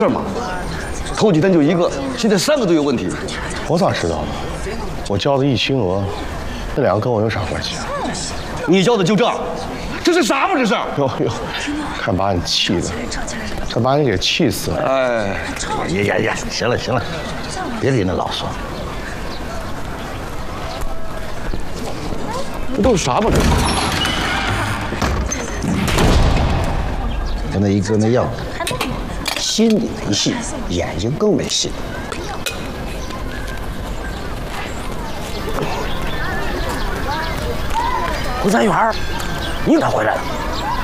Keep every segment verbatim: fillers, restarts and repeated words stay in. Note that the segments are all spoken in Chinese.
事嘛，头几天就一个，现在三个都有问题。 我咋知道呢？我叫的易清娥，那两个跟我有啥关系啊？ 你叫的就这，这是啥嘛？这是？ 哟哟，看把你气的，这把你给气死了！ 哎， 呀呀呀！行了行了，别理那老孙。 这都是啥嘛？这是？ 跟那一个那样子。 心里没戏，眼睛更没戏。胡三元，你咋回来了？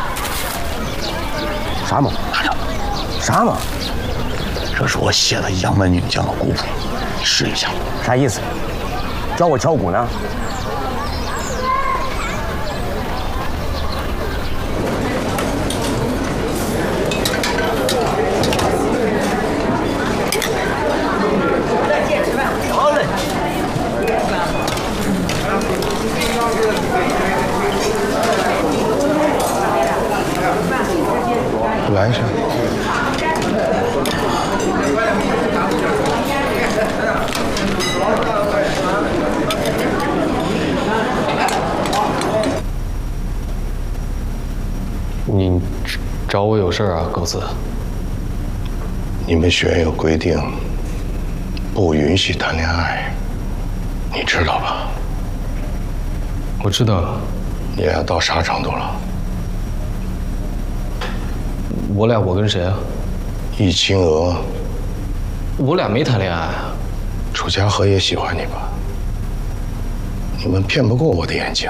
啥嘛？啥嘛？这是我写的杨门女将的古谱，你试一下。啥意思？教我敲鼓呢？ 来一下。 你找我有事啊，狗子？ 你们学院有规定，不允许谈恋爱，你知道吧？ 我知道。 你俩到啥程度了？ 我俩，我跟谁啊？ 易清娥。 我俩没谈恋爱啊。 楚家河也喜欢你吧？你们骗不过我的眼睛。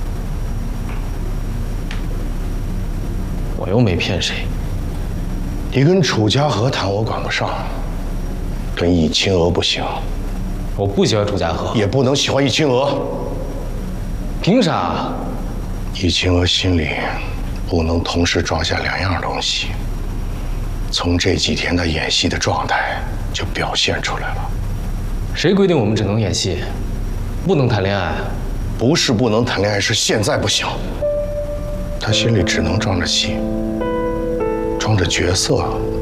我又没骗谁。 你跟楚家河谈我管不上，跟易清娥不行。 我不喜欢楚家河， 也不能喜欢易清娥。 凭啥？ 易清娥心里。 不能同时装下两样东西，从这几天他演戏的状态就表现出来了。 谁规定我们只能演戏，不能谈恋爱？ 不是不能谈恋爱，是现在不行。他心里只能装着戏，装着角色